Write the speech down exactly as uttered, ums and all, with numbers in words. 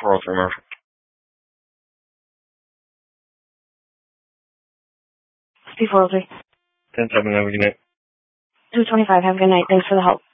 four oh three Murphy. Steve four oh three. ten seven, have a good night. two twenty-five, have a good night. Thanks for the help.